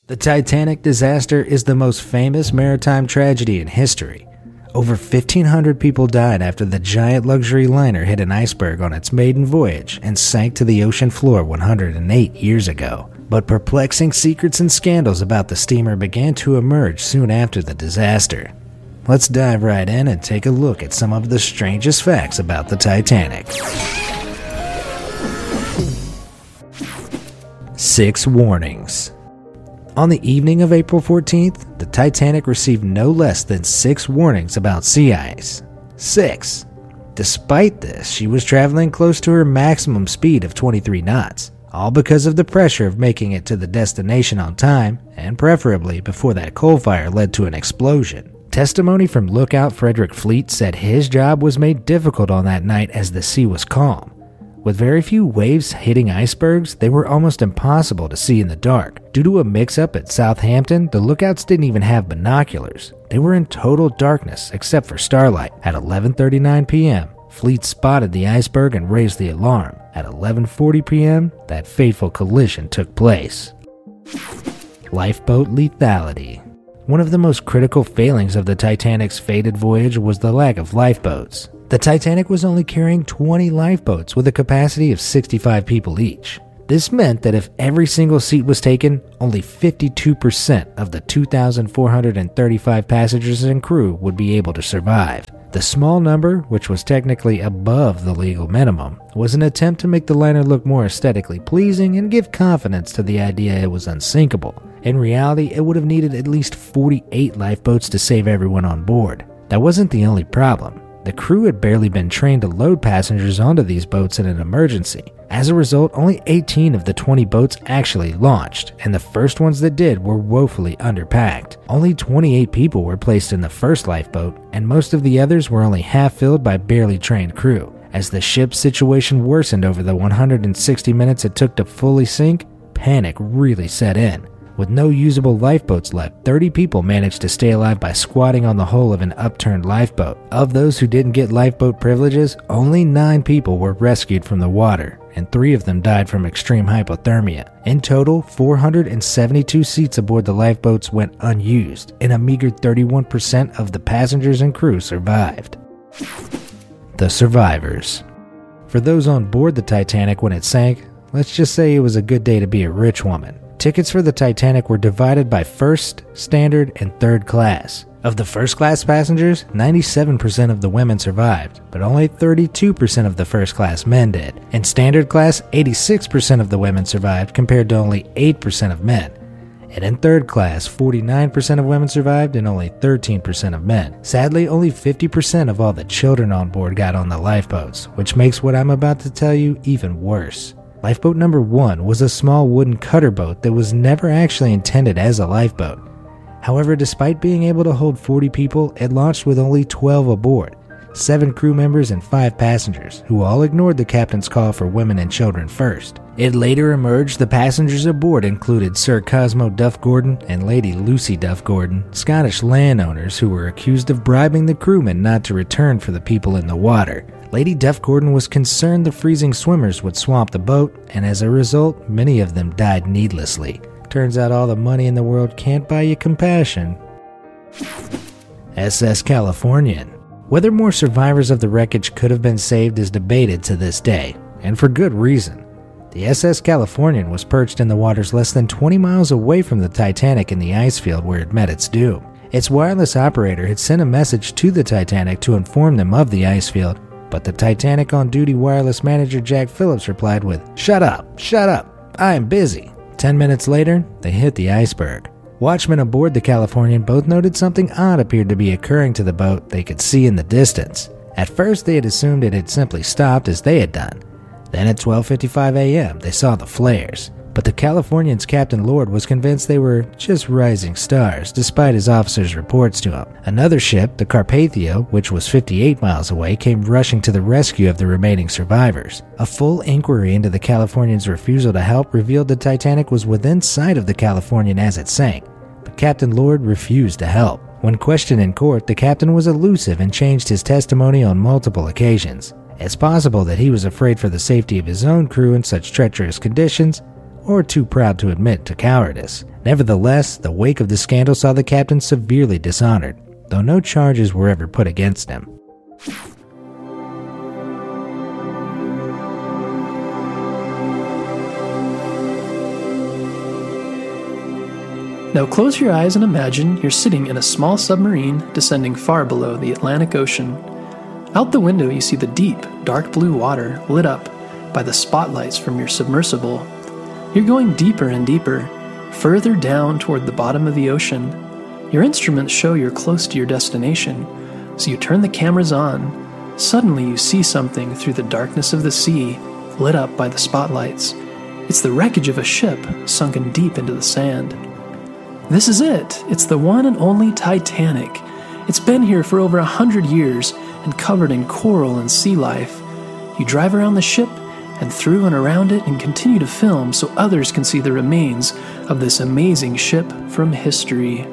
The Titanic disaster is the most famous maritime tragedy in history. Over 1,500 people died after the giant luxury liner hit an iceberg on its maiden voyage and sank to the ocean floor 108 years ago. But perplexing secrets and scandals about the steamer began to emerge soon after the disaster. Let's dive right in and take a look at some of the strangest facts about the Titanic. 6 warnings. On the evening of April 14th, the Titanic received no less than 6 warnings about sea ice. 6. Despite this, she was traveling close to her maximum speed of 23 knots, all because of the pressure of making it to the destination on time, and preferably before that coal fire led to an explosion. Testimony from Lookout Frederick Fleet said his job was made difficult on that night as the sea was calm. With very few waves hitting icebergs, they were almost impossible to see in the dark. Due to a mix-up at Southampton, the lookouts didn't even have binoculars. They were in total darkness except for starlight. At 11:39 p.m., Fleet spotted the iceberg and raised the alarm. At 11:40 p.m., that fateful collision took place. Lifeboat lethality. One of the most critical failings of the Titanic's fated voyage was the lack of lifeboats. The Titanic was only carrying 20 lifeboats with a capacity of 65 people each. This meant that if every single seat was taken, only 52% of the 2,435 passengers and crew would be able to survive. The small number, which was technically above the legal minimum, was an attempt to make the liner look more aesthetically pleasing and give confidence to the idea it was unsinkable. In reality, it would have needed at least 48 lifeboats to save everyone on board. That wasn't the only problem. The crew had barely been trained to load passengers onto these boats in an emergency. As a result, only 18 of the 20 boats actually launched, and the first ones that did were woefully underpacked. Only 28 people were placed in the first lifeboat, and most of the others were only half filled by barely trained crew. As the ship's situation worsened over the 160 minutes it took to fully sink, panic really set in. With no usable lifeboats left, 30 people managed to stay alive by squatting on the hull of an upturned lifeboat. Of those who didn't get lifeboat privileges, only 9 people were rescued from the water, and 3 of them died from extreme hypothermia. In total, 472 seats aboard the lifeboats went unused, and a meager 31% of the passengers and crew survived. The survivors. For those on board the Titanic when it sank, let's just say it was a good day to be a rich woman. Tickets for the Titanic were divided by first, standard, and third class. Of the first class passengers, 97% of the women survived, but only 32% of the first class men did. In standard class, 86% of the women survived compared to only 8% of men. And in third class, 49% of women survived and only 13% of men. Sadly, only 50% of all the children on board got on the lifeboats, which makes what I'm about to tell you even worse. Lifeboat number 1 was a small wooden cutter boat that was never actually intended as a lifeboat. However, despite being able to hold 40 people, it launched with only 12 aboard, 7 crew members and 5 passengers, who all ignored the captain's call for women and children first. It later emerged the passengers aboard included Sir Cosmo Duff Gordon and Lady Lucy Duff Gordon, Scottish landowners who were accused of bribing the crewmen not to return for the people in the water. Lady Duff Gordon was concerned the freezing swimmers would swamp the boat, and as a result, many of them died needlessly. Turns out all the money in the world can't buy you compassion. SS Californian. Whether more survivors of the wreckage could have been saved is debated to this day, and for good reason. The SS Californian was perched in the waters less than 20 miles away from the Titanic in the ice field where it met its doom. Its wireless operator had sent a message to the Titanic to inform them of the ice field, but the Titanic on-duty wireless manager Jack Phillips replied with, shut up, I am busy." 10 minutes later, they hit the iceberg. Watchmen aboard the Californian both noted something odd appeared to be occurring to the boat they could see in the distance. At first, they had assumed it had simply stopped as they had done. Then at 12:55 a.m., they saw the flares. But the Californian's Captain Lord was convinced they were just rising stars, despite his officers' reports to him. Another ship, the Carpathia, which was 58 miles away, came rushing to the rescue of the remaining survivors. A full inquiry into the Californian's refusal to help revealed the Titanic was within sight of the Californian as it sank, but Captain Lord refused to help. When questioned in court, the captain was elusive and changed his testimony on multiple occasions. It's possible that he was afraid for the safety of his own crew in such treacherous conditions, or too proud to admit to cowardice. Nevertheless, the wake of the scandal saw the captain severely dishonored, though no charges were ever put against him. Now close your eyes and imagine you're sitting in a small submarine descending far below the Atlantic Ocean. Out the window you see the deep, dark blue water lit up by the spotlights from your submersible. You're going deeper and deeper, further down toward the bottom of the ocean. Your instruments show you're close to your destination, so you turn the cameras on. Suddenly you see something through the darkness of the sea, lit up by the spotlights. It's the wreckage of a ship sunken deep into the sand. This is it. It's the one and only Titanic. It's been here for over 100 years and covered in coral and sea life. You drive around the ship and through and around it and continue to film so others can see the remains of this amazing ship from history.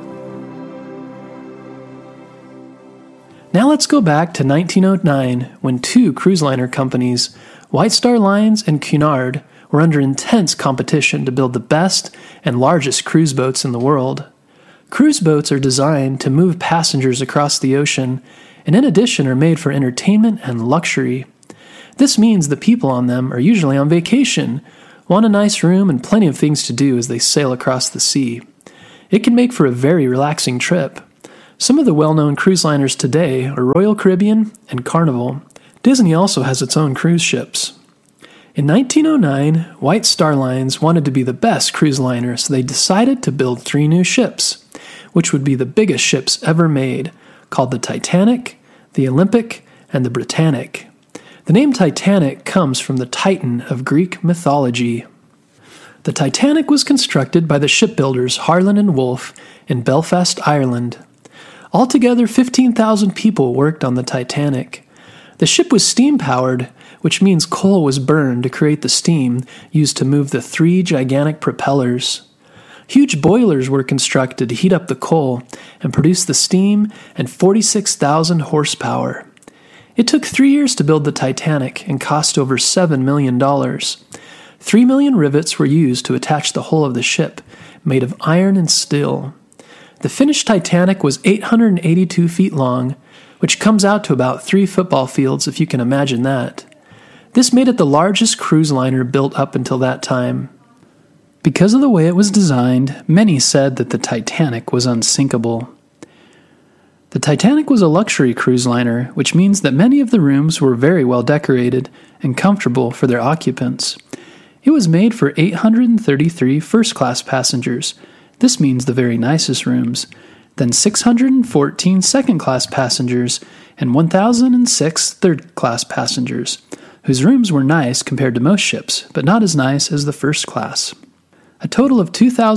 Now let's go back to 1909 when two cruise liner companies, White Star Lines and Cunard, were under intense competition to build the best and largest cruise boats in the world. Cruise boats are designed to move passengers across the ocean, and in addition are made for entertainment and luxury. This means the people on them are usually on vacation, want a nice room and plenty of things to do as they sail across the sea. It can make for a very relaxing trip. Some of the well-known cruise liners today are Royal Caribbean and Carnival. Disney also has its own cruise ships. In 1909, White Star Lines wanted to be the best cruise liner, so they decided to build 3 new ships, which would be the biggest ships ever made, called the Titanic, the Olympic, and the Britannic. The name Titanic comes from the Titan of Greek mythology. The Titanic was constructed by the shipbuilders Harland and Wolff in Belfast, Ireland. Altogether, 15,000 people worked on the Titanic. The ship was steam-powered, which means coal was burned to create the steam used to move the 3 gigantic propellers. Huge boilers were constructed to heat up the coal and produce the steam and 46,000 horsepower. It took 3 years to build the Titanic and cost over $7 million. 3 million rivets were used to attach the hull of the ship, made of iron and steel. The finished Titanic was 882 feet long, which comes out to about 3 football fields if you can imagine that. This made it the largest cruise liner built up until that time. Because of the way it was designed, many said that the Titanic was unsinkable. The Titanic was a luxury cruise liner, which means that many of the rooms were very well decorated and comfortable for their occupants. It was made for 833 first-class passengers. This means the very nicest rooms. Then 614 second-class passengers and 1,006 third-class passengers, whose rooms were nice compared to most ships, but not as nice as the first class. A total of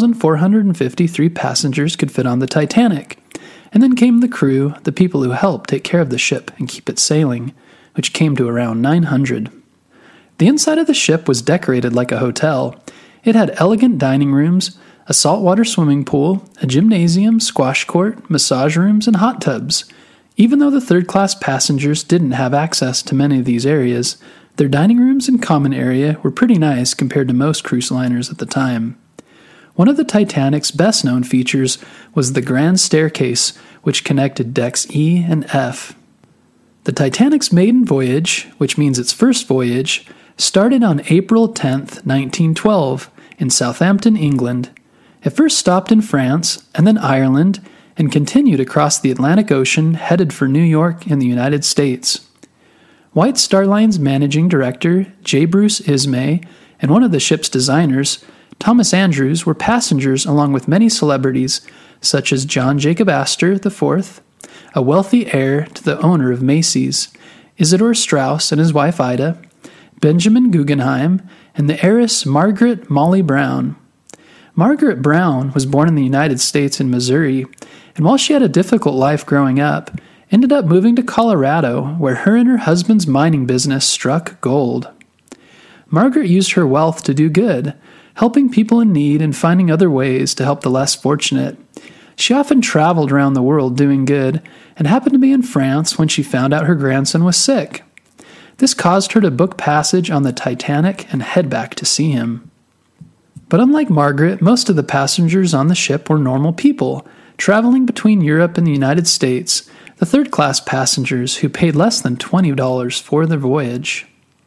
2,453 passengers could fit on the Titanic, and then came the crew, the people who helped take care of the ship and keep it sailing, which came to around 900. The inside of the ship was decorated like a hotel. It had elegant dining rooms, a saltwater swimming pool, a gymnasium, squash court, massage rooms, and hot tubs. Even though the third-class passengers didn't have access to many of these areas, their dining rooms and common area were pretty nice compared to most cruise liners at the time. One of the Titanic's best-known features was the grand staircase, which connected decks E and F. The Titanic's maiden voyage, which means its first voyage, started on April 10, 1912, in Southampton, England. It first stopped in France and then Ireland, and continued across the Atlantic Ocean headed for New York in the United States. White Star Line's managing director, J. Bruce Ismay, and one of the ship's designers, Thomas Andrews, were passengers along with many celebrities such as John Jacob Astor IV, a wealthy heir to the owner of Macy's, Isidor Straus and his wife Ida, Benjamin Guggenheim, and the heiress Margaret Molly Brown. Margaret Brown was born in the United States in Missouri, and while she had a difficult life growing up, ended up moving to Colorado, where her and her husband's mining business struck gold. Margaret used her wealth to do good, helping people in need and finding other ways to help the less fortunate. She often traveled around the world doing good, and happened to be in France when she found out her grandson was sick. This caused her to book passage on the Titanic and head back to see him. But unlike Margaret, most of the passengers on the ship were normal people, traveling between Europe and the United States, the third-class passengers who paid less than $20 for their voyage.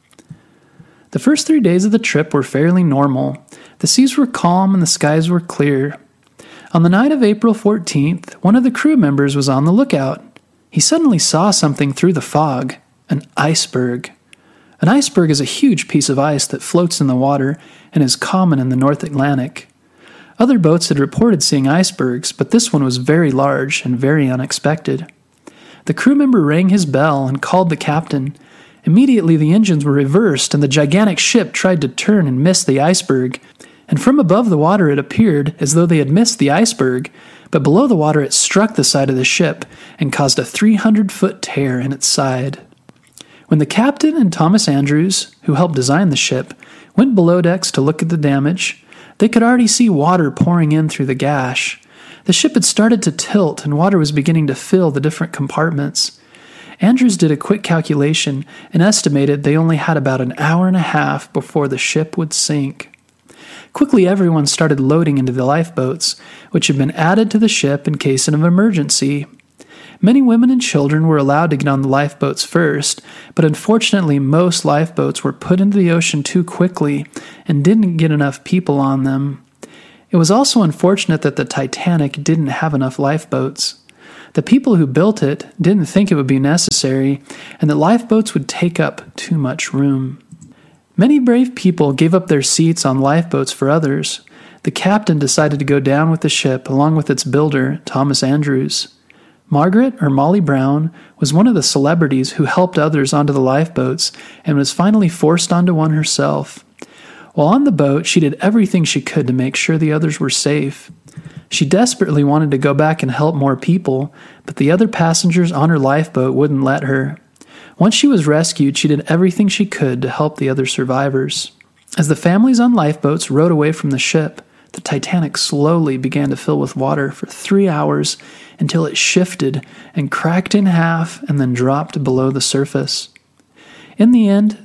The first 3 days of the trip were fairly normal. The seas were calm and the skies were clear. On the night of April 14th, one of the crew members was on the lookout. He suddenly saw something through the fog, an iceberg. An iceberg is a huge piece of ice that floats in the water and is common in the North Atlantic. Other boats had reported seeing icebergs, but this one was very large and very unexpected. The crew member rang his bell and called the captain. Immediately the engines were reversed and the gigantic ship tried to turn and miss the iceberg. And from above the water it appeared as though they had missed the iceberg, but below the water it struck the side of the ship and caused a 300-foot tear in its side. When the captain and Thomas Andrews, who helped design the ship, went below decks to look at the damage, they could already see water pouring in through the gash. The ship had started to tilt and water was beginning to fill the different compartments. Andrews did a quick calculation and estimated they only had about an hour and a half before the ship would sink. Quickly everyone started loading into the lifeboats, which had been added to the ship in case of an emergency. Many women and children were allowed to get on the lifeboats first, but unfortunately most lifeboats were put into the ocean too quickly and didn't get enough people on them. It was also unfortunate that the Titanic didn't have enough lifeboats. The people who built it didn't think it would be necessary, and that lifeboats would take up too much room. Many brave people gave up their seats on lifeboats for others. The captain decided to go down with the ship along with its builder, Thomas Andrews. Margaret, or Molly Brown, was one of the celebrities who helped others onto the lifeboats and was finally forced onto one herself. While on the boat, she did everything she could to make sure the others were safe. She desperately wanted to go back and help more people, but the other passengers on her lifeboat wouldn't let her. Once she was rescued, she did everything she could to help the other survivors. As the families on lifeboats rowed away from the ship, the Titanic slowly began to fill with water for 3 hours until it shifted and cracked in half and then dropped below the surface. In the end,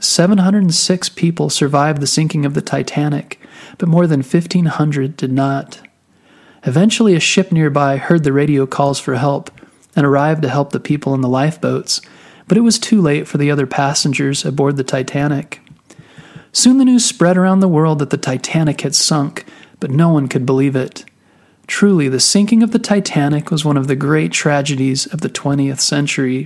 706 people survived the sinking of the Titanic, but more than 1,500 did not. Eventually, a ship nearby heard the radio calls for help and arrived to help the people in the lifeboats, but it was too late for the other passengers aboard the Titanic. Soon the news spread around the world that the Titanic had sunk, but no one could believe it. Truly, the sinking of the Titanic was one of the great tragedies of the 20th century.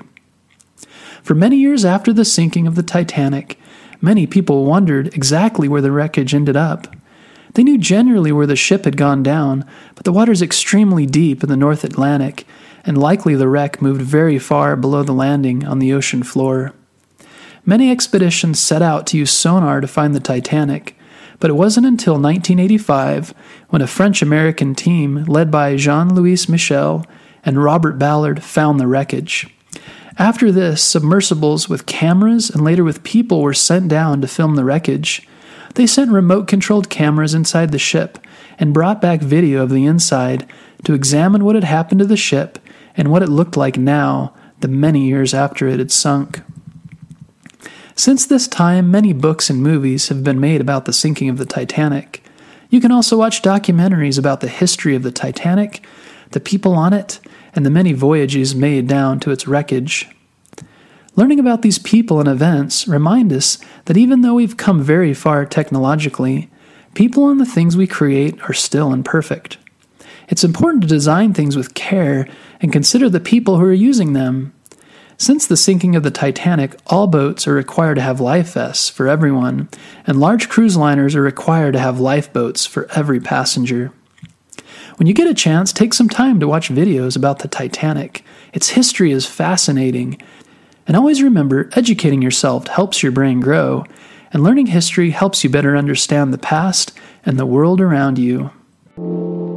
For many years after the sinking of the Titanic, many people wondered exactly where the wreckage ended up. They knew generally where the ship had gone down, but the water is extremely deep in the North Atlantic, and likely the wreck moved very far below the landing on the ocean floor. Many expeditions set out to use sonar to find the Titanic, but it wasn't until 1985 when a French-American team led by Jean-Louis Michel and Robert Ballard found the wreckage. After this, submersibles with cameras and later with people were sent down to film the wreckage. They sent remote-controlled cameras inside the ship and brought back video of the inside to examine what had happened to the ship and what it looked like now, the many years after it had sunk. Since this time, many books and movies have been made about the sinking of the Titanic. You can also watch documentaries about the history of the Titanic, the people on it, and the many voyages made down to its wreckage. Learning about these people and events remind us that even though we've come very far technologically, people and the things we create are still imperfect. It's important to design things with care and consider the people who are using them. Since the sinking of the Titanic, all boats are required to have life vests for everyone, and large cruise liners are required to have lifeboats for every passenger. When you get a chance, take some time to watch videos about the Titanic. Its history is fascinating. And always remember, educating yourself helps your brain grow, and learning history helps you better understand the past and the world around you.